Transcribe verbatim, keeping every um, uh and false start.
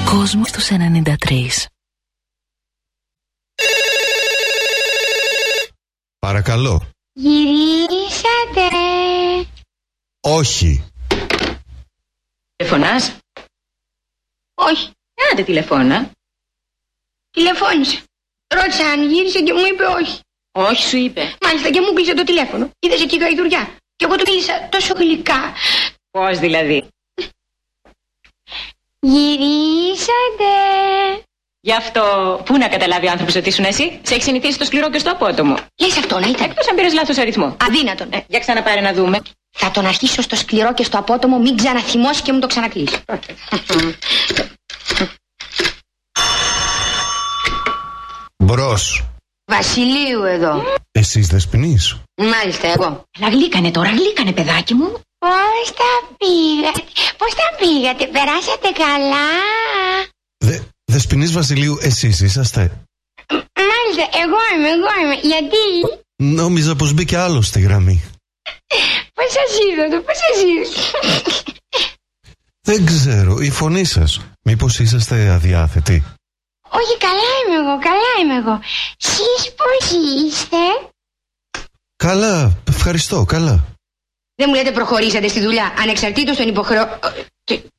Κόσμος τους ενενήντα τρία. Παρακαλώ. Γυρίσατε? Όχι. Τηλεφωνάς? Όχι. Άντε τηλεφώνα. Τηλεφώνησε. Ρώτησα αν γύρισε και μου είπε όχι. Όχι σου είπε. Μάλιστα και μου κλείσε το τηλέφωνο. Είδες εκεί γαϊδουριά. Και εγώ του μίλησα τόσο γλυκά. Πώς δηλαδή? Γυρίσατε? Γι' αυτό πού να καταλάβει ο άνθρωπος ότι ήσουν εσύ? Σε έχει συνηθίσει το σκληρό και στο απότομο. Λες αυτό να ήταν? Εκτός αν πήρες λάθος αριθμό. Αδύνατον. Ε, για ξαναπάρε να δούμε. Θα τον αρχίσω στο σκληρό και στο απότομο, μην ξαναθυμώσει και μου το ξανακλείσει. Μπρος. Βασιλείου εδώ. Εσείς Δεσποινής? Μάλιστα, εγώ. Αλλά γλύκανε τώρα, γλύκανε παιδάκι μου. Πώς τα πήγατε, πώς τα πήγατε, περάσατε καλά? Δε, Δεσποινής Βασιλείου, εσείς είσαστε? Μάλιστα, εγώ είμαι, εγώ είμαι. Γιατί? Νόμιζα πως μπήκε άλλος στη γραμμή. Πώς σας είδατε, πώς σας είδατε? Δεν ξέρω, η φωνή σας. Μήπως είσαστε αδιάθετοι? Όχι, καλά είμαι εγώ, καλά είμαι εγώ. Εσείς πώς είστε? Καλά, ευχαριστώ, καλά. Δεν μου λέτε προχωρήσατε στη δουλειά, ανεξαρτήτως των υποχρεώσεων.